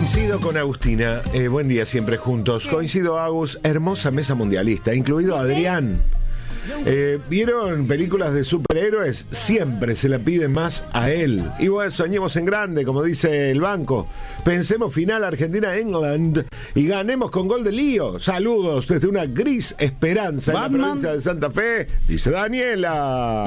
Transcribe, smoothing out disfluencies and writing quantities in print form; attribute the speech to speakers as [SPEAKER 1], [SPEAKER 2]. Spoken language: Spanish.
[SPEAKER 1] Coincido con Agustina. Buen día siempre juntos. Coincido, Agus. Hermosa mesa mundialista, incluido Adrián. ¿Vieron películas de superhéroes? Siempre se le pide más a él. Y bueno, soñemos en grande, como dice el banco. Pensemos final Argentina-England y ganemos con gol de Lío. Saludos desde una gris esperanza en la provincia de Santa Fe, dice Daniela.